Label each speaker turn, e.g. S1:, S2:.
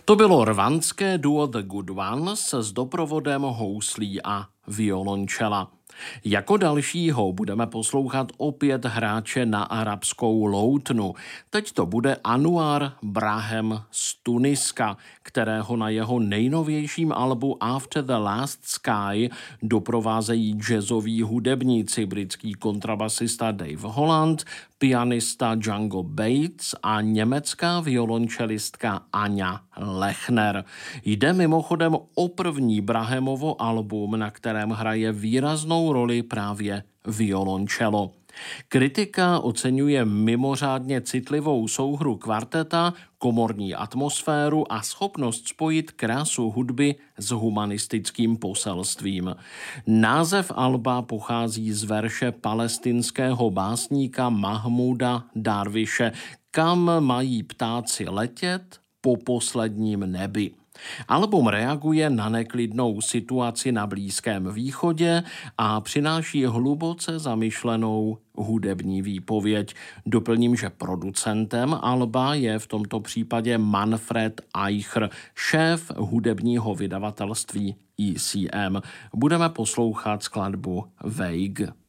S1: To bylo rwandské duo The Good Ones s doprovodem houslí a violončela. Jako dalšího budeme poslouchat opět hráče na arabskou loutnu. Teď to bude Anouar Brahem z Tuniska, kterého na jeho nejnovějším albu After the Last Sky doprovázejí jazzoví hudebníci, britský kontrabasista Dave Holland, pianista Django Bates a německá violončelistka Anja Lechner. Jde mimochodem o první Brahemovo album, na kterém hraje výraznou roli právě violončelo. Kritika oceňuje mimořádně citlivou souhru kvarteta, komorní atmosféru a schopnost spojit krásu hudby s humanistickým poselstvím. Název alba pochází z verše palestinského básníka Mahmouda Darwiše Kam mají ptáci letět po posledním nebi. Album reaguje na neklidnou situaci na Blízkém východě a přináší hluboce zamyšlenou hudební výpověď. Doplním, že producentem alba je v tomto případě Manfred Eicher, šéf hudebního vydavatelství ECM. Budeme poslouchat skladbu Vague.